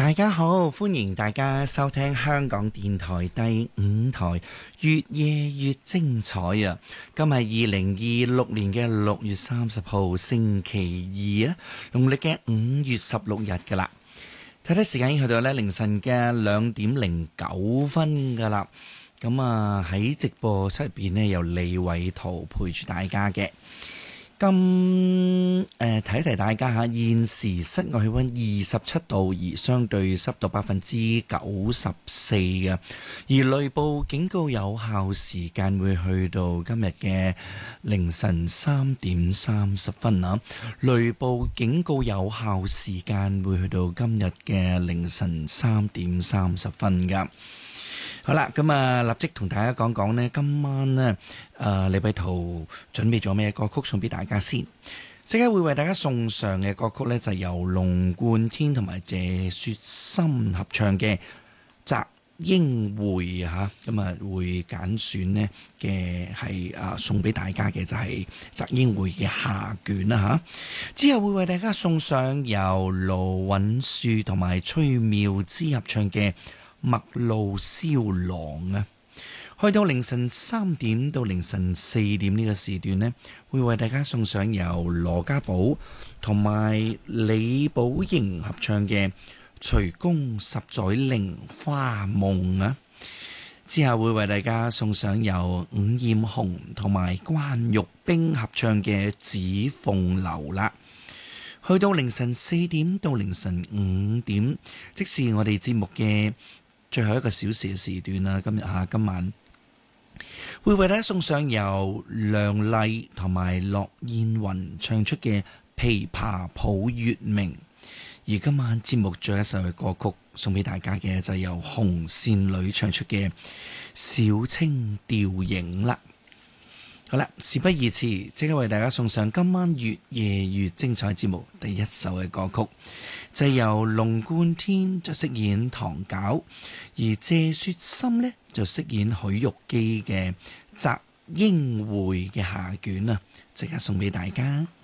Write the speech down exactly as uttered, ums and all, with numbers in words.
大家好，歡迎大家收聽香港電台第五台越夜越精彩啊！今日二零二六年嘅六月三十號星期二啊，農曆嘅五月十六日噶啦。睇睇時間已經去到咧凌晨嘅兩點零九分噶啦。咁啊喺直播室入邊呢，由李偉圖陪住大家嘅。咁誒提一提大家嚇，現時室外氣溫二十七度，而相對濕度百分之九十四嘅。而雷暴警告有效時間會去到今日嘅凌晨三點三十分啊！雷暴警告有效時間會去到今日嘅凌晨三點三十分㗎。好啦，咁啊，立即同大家講講呢，今晚呢，誒李偉圖準備咗咩歌曲送俾大家先？即刻會為大家送上嘅歌曲呢，就係由龍貫天同埋謝雪心合唱嘅《擇英會》嚇，咁啊會揀選呢嘅係啊送俾大家嘅就係《擇英會》嘅下卷啦嚇。之後會為大家送上由盧允樹同埋崔妙芝合唱嘅麥路燒狼啊，去到凌晨三點到凌晨四點呢個時段呢，會為大家送上由羅家寶同埋李寶瑩合唱嘅《隨宮十載菱花夢》啊。之後會為大家送上由伍艷紅同埋關玉冰合唱嘅《紫鳳樓》啦。去到凌晨四點到凌晨五點，即是我哋節目嘅最後一個小時嘅時段啦。今日嚇今晚會為大家送上由梁麗同埋駱燕雲唱出嘅《琵琶抱月明》，而今晚節目最後一首嘅歌曲送俾大家嘅就係由紅線女唱出嘅《小清吊影》啦。好啦，事不宜遲，即刻為大家送上今晚越夜越精彩節目第一首嘅歌曲，就係由龍貫天就飾演唐皎，而謝雪心呢就飾演許玉姬嘅《擇英會》嘅下卷啊，即刻送俾大家。